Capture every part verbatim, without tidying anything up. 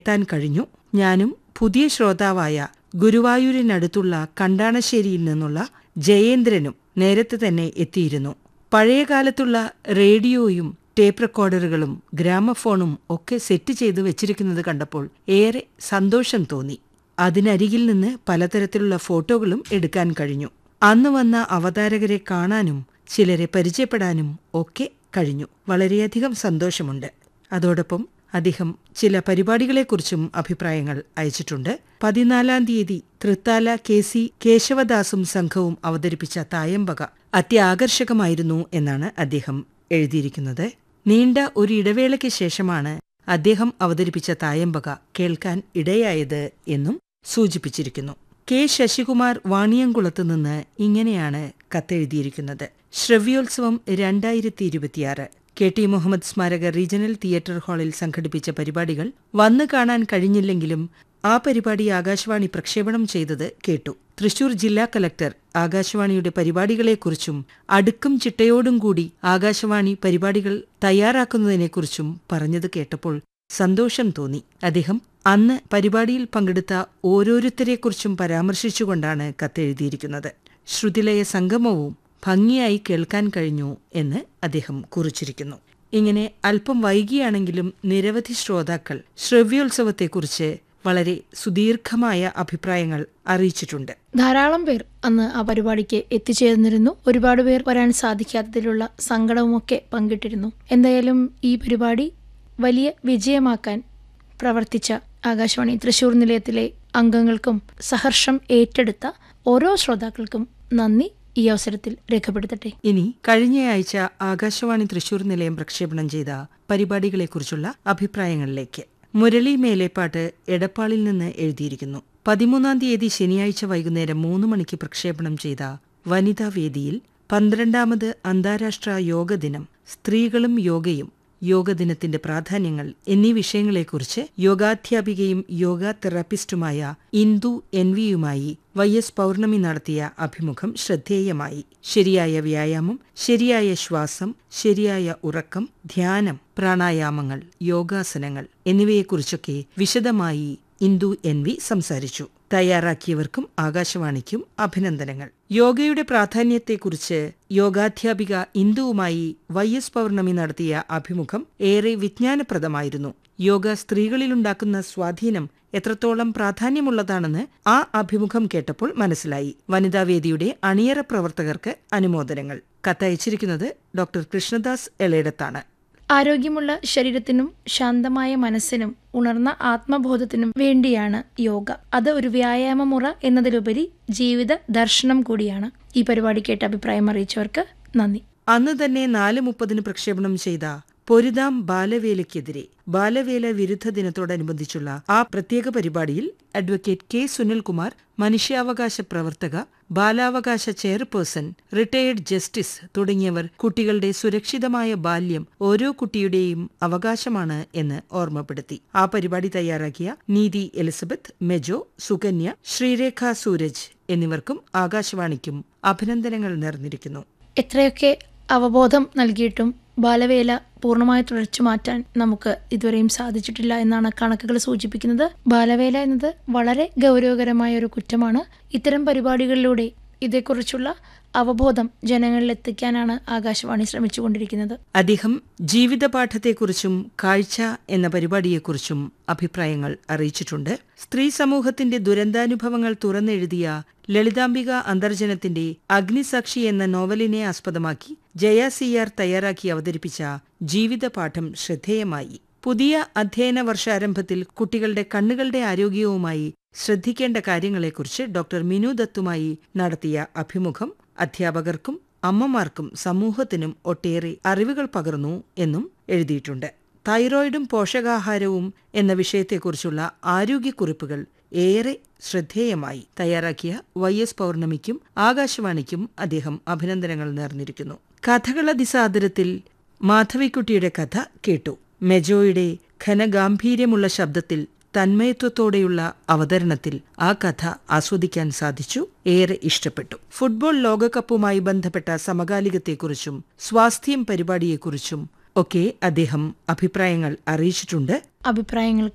എത്താൻ കഴിഞ്ഞു. ഞാനും പുതിയ ശ്രോതാവായ ഗുരുവായൂരിനടുത്തുള്ള കണ്ടാണശ്ശേരിയിൽ നിന്നുള്ള ജയേന്ദ്രനും നേരത്തെ തന്നെ എത്തിയിരുന്നു. പഴയകാലത്തുള്ള റേഡിയോയും ടേപ്പ് റെക്കോർഡറുകളും ഗ്രാമഫോണും ഒക്കെ സെറ്റ് ചെയ്ത് വെച്ചിരിക്കുന്നത് കണ്ടപ്പോൾ ഏറെ സന്തോഷം തോന്നി. അതിനരികിൽ നിന്ന് പലതരത്തിലുള്ള ഫോട്ടോകളും എടുക്കാൻ കഴിഞ്ഞു. അന്ന് വന്ന അവതാരകരെ കാണാനും ചിലരെ പരിചയപ്പെടാനും ഒക്കെ കഴിഞ്ഞു. വളരെയധികം സന്തോഷമുണ്ട്. അതോടൊപ്പം അദ്ദേഹം ചില പരിപാടികളെക്കുറിച്ചും അഭിപ്രായങ്ങൾ അയച്ചിട്ടുണ്ട്. പതിനാലാം തീയതി തൃത്താല കെ സി കേശവദാസും സംഘവും അവതരിപ്പിച്ച തായമ്പക അത്യാകർഷകമായിരുന്നു എന്നാണ് അദ്ദേഹം എഴുതിയിരിക്കുന്നത്. നീണ്ട ഒരു ഇടവേളയ്ക്ക് ശേഷമാണ് അദ്ദേഹം അവതരിപ്പിച്ച തായമ്പക കേൾക്കാൻ ഇടയായത് എന്നും സൂചിപ്പിച്ചിരിക്കുന്നു. കെ ശശികുമാർ വാണിയംകുളത്ത് നിന്ന് ഇങ്ങനെയാണ് കത്തെഴുതിയിരിക്കുന്നത്. ശ്രവ്യോത്സവം രണ്ടായിരത്തി ഇരുപത്തിയാറ് കെ ടി മുഹമ്മദ് സ്മാരക റീജിയണൽ തിയേറ്റർ ഹാളിൽ സംഘടിപ്പിച്ച പരിപാടികൾ വന്നു കാണാൻ കഴിഞ്ഞില്ലെങ്കിലും ആ പരിപാടി ആകാശവാണി പ്രക്ഷേപണം ചെയ്തത് കേട്ടു. തൃശൂർ ജില്ലാ കലക്ടർ ആകാശവാണിയുടെ പരിപാടികളെക്കുറിച്ചും അടുക്കും ചിട്ടയോടും കൂടി ആകാശവാണി പരിപാടികൾ തയ്യാറാക്കുന്നതിനെക്കുറിച്ചും പറഞ്ഞത് കേട്ടപ്പോൾ സന്തോഷം തോന്നി. അദ്ദേഹം അന്ന് പരിപാടിയിൽ പങ്കെടുത്ത ഓരോരുത്തരെക്കുറിച്ചും പരാമർശിച്ചുകൊണ്ടാണ് കത്തെഴുതിയിരിക്കുന്നത്. ശ്രുതിലയ സംഗമവും ഭംഗിയായി കേൾക്കാൻ കഴിഞ്ഞു എന്ന് അദ്ദേഹം കുറിച്ചിരിക്കുന്നു. ഇങ്ങനെ അല്പം വൈകിയാണെങ്കിലും നിരവധി ശ്രോതാക്കൾ ശ്രവ്യോത്സവത്തെക്കുറിച്ച് വളരെ സുദീർഘമായ അഭിപ്രായങ്ങൾ അറിയിച്ചിട്ടുണ്ട്. ധാരാളം പേർ അന്ന് ആ പരിപാടിക്ക് എത്തിച്ചേർന്നിരുന്നു. ഒരുപാട് പേർ വരാൻ സാധിക്കാത്തതിലുള്ള സങ്കടവുമൊക്കെ പങ്കിട്ടിരുന്നു. എന്തായാലും ഈ പരിപാടി വലിയ വിജയമാക്കാൻ പ്രവർത്തിച്ച ആകാശവാണി തൃശൂർ നിലയത്തിലെ അംഗങ്ങൾക്കും സഹർഷം ഏറ്റെടുത്ത ഓരോ ശ്രോതാക്കൾക്കും നന്ദി ഈ അവസരത്തിൽ രേഖപ്പെടുത്തട്ടെ. ഇനി കഴിഞ്ഞയാഴ്ച ആകാശവാണി തൃശൂർ നിലയം പ്രക്ഷേപണം ചെയ്ത പരിപാടികളെക്കുറിച്ചുള്ള അഭിപ്രായങ്ങളിലേക്ക്. മുരളി മേലേപ്പാട്ട് എടപ്പാളിൽ നിന്ന് എഴുതിയിരിക്കുന്നു. പതിമൂന്നാം തീയതി ശനിയാഴ്ച വൈകുന്നേരം മൂന്ന് മണിക്ക് പ്രക്ഷേപണം ചെയ്ത വനിതാ വേദിയിൽ പന്ത്രണ്ടാമത് അന്താരാഷ്ട്ര യോഗ ദിനം, സ്ത്രീകളും യോഗയും, യോഗദിനത്തിന്റെ പ്രാധാന്യങ്ങൾ എന്നീ വിഷയങ്ങളെക്കുറിച്ച് യോഗാധ്യാപികയും yoga തെറാപ്പിസ്റ്റുമായ Indu N വിയുമായി Y S പൗർണമി നടത്തിയ അഭിമുഖം ശ്രദ്ധേയമായി. ശരിയായ വ്യായാമം, ശരിയായ ശ്വാസം, ശരിയായ ഉറക്കം, ധ്യാനം, പ്രാണായാമങ്ങൾ, യോഗാസനങ്ങൾ എന്നിവയെക്കുറിച്ചൊക്കെ വിശദമായി ഇന്ദു എൻ വി സംസാരിച്ചു. തയ്യാറാക്കിയവർക്കും ആകാശവാണിക്കും അഭിനന്ദനങ്ങൾ. യോഗയുടെ പ്രാധാന്യത്തെക്കുറിച്ച് യോഗാധ്യാപിക ഇന്ദുവുമായി വൈ എസ് പൗർണമി നടത്തിയ അഭിമുഖം ഏറെ വിജ്ഞാനപ്രദമായിരുന്നു. യോഗ സ്ത്രീകളിലുണ്ടാക്കുന്ന സ്വാധീനം എത്രത്തോളം പ്രാധാന്യമുള്ളതാണെന്ന് ആ അഭിമുഖം കേട്ടപ്പോൾ മനസ്സിലായി. വനിതാവേദിയുടെ അണിയറ പ്രവർത്തകർക്ക് അനുമോദനങ്ങൾ. കത്തയച്ചിരിക്കുന്നത് ഡോക്ടർ കൃഷ്ണദാസ് എളേടത്താണ്. ആരോഗ്യമുള്ള ശരീരത്തിനും ശാന്തമായ മനസ്സിനും ഉണർന്ന ആത്മബോധത്തിനും വേണ്ടിയാണ് യോഗ. അത് ഒരു വ്യായാമ മുറ എന്നതിലുപരി ജീവിത ദർശനം കൂടിയാണ്. ഈ പരിപാടി കേട്ട അഭിപ്രായം അറിയിച്ചവർക്ക് നന്ദി. അന്ന് തന്നെ നാല് മുപ്പതിന് പ്രക്ഷേപണം ചെയ്ത പൊരുതാം ബാലവേലയ്ക്കെതിരെ ബാലവേല വിരുദ്ധ ദിനത്തോടനുബന്ധിച്ചുള്ള ആ പ്രത്യേക പരിപാടിയിൽ അഡ്വക്കേറ്റ് കെ സുനിൽകുമാർ, മനുഷ്യാവകാശ പ്രവർത്തക, ബാലാവകാശ ചെയർപേഴ്സൺ, റിട്ടയേർഡ് ജസ്റ്റിസ് തുടങ്ങിയവർ കുട്ടികളുടെ സുരക്ഷിതമായ ബാല്യം ഓരോ കുട്ടിയുടെയും അവകാശമാണ് എന്ന് ഓർമ്മപ്പെടുത്തി. ആ പരിപാടി തയ്യാറാക്കിയ നീതി എലിസബത്ത്, മെജോ, സുകന്യ, ശ്രീരേഖ സൂരജ് എന്നിവർക്കും ആകാശവാണിക്കും അഭിനന്ദനങ്ങൾ നേർന്നിരിക്കുന്നു. എത്രയൊക്കെ അവബോധം നൽകിയിട്ടും ബാലവേല പൂർണ്ണമായി തുടച്ചു മാറ്റാൻ നമുക്ക് ഇതുവരെയും സാധിച്ചിട്ടില്ല എന്നാണ് കണക്കുകൾ സൂചിപ്പിക്കുന്നത്. ബാലവേല എന്നത് വളരെ ഗൗരവകരമായ ഒരു കുറ്റമാണ്. ഇത്തരം പരിപാടികളിലൂടെ ഇതേക്കുറിച്ചുള്ള അവബോധം ജനങ്ങളിൽ എത്തിക്കാനാണ് ആകാശവാണി ശ്രമിച്ചുകൊണ്ടിരിക്കുന്നത്. അദ്ദേഹം ജീവിതപാഠത്തെക്കുറിച്ചും കാഴ്ച എന്ന പരിപാടിയെക്കുറിച്ചും അഭിപ്രായങ്ങൾ അറിയിച്ചിട്ടുണ്ട്. സ്ത്രീ സമൂഹത്തിന്റെ ദുരന്താനുഭവങ്ങൾ തുറന്നെഴുതിയ ലളിതാംബിക അന്തർജനത്തിന്റെ അഗ്നിസാക്ഷി എന്ന നോവലിനെ ആസ്പദമാക്കി ജയ സി ആർ തയ്യാറാക്കി അവതരിപ്പിച്ച ജീവിതപാഠം ശ്രദ്ധേയമായി. പുതിയ അധ്യയന വർഷാരംഭത്തിൽ കുട്ടികളുടെ കണ്ണുകളുടെ ആരോഗ്യവുമായി ശ്രദ്ധിക്കേണ്ട കാര്യങ്ങളെക്കുറിച്ച് ഡോക്ടർ മിനു ദത്തുമായി നടത്തിയ അഭിമുഖം അധ്യാപകർക്കും അമ്മമാർക്കും സമൂഹത്തിനും ഒട്ടേറെ അറിവുകൾ പകർന്നു എന്നും എഴുതിയിട്ടുണ്ട്. തൈറോയിഡും പോഷകാഹാരവും എന്ന വിഷയത്തെക്കുറിച്ചുള്ള ആരോഗ്യക്കുറിപ്പുകൾ ഏറെ ശ്രദ്ധേയമായി. തയ്യാറാക്കിയ വൈ എസ് പൗർണമിക്കും ആകാശവാണിക്കും അദ്ദേഹം അഭിനന്ദനങ്ങൾ നേർന്നിരിക്കുന്നു. കഥകളതിസാദരത്തിൽ മാധവിക്കുട്ടിയുടെ കഥ കേട്ടു. മെജോയുടെ ഘനഗാംഭീര്യമുള്ള ശബ്ദത്തിൽ തന്മയത്വത്തോടെയുള്ള അവതരണത്തിൽ ആ കഥ ആസ്വദിക്കാൻ സാധിച്ചു. ഏറെ ഇഷ്ടപ്പെട്ടു. ഫുട്ബോൾ ലോകകപ്പുമായി ബന്ധപ്പെട്ട സമകാലികത്തെക്കുറിച്ചും സ്വാസ്ഥ്യം പരിപാടിയെക്കുറിച്ചും ഒക്കെ അദ്ദേഹം അഭിപ്രായങ്ങൾ അറിയിച്ചിട്ടുണ്ട്. അഭിപ്രായങ്ങൾക്ക്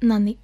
നന്ദി.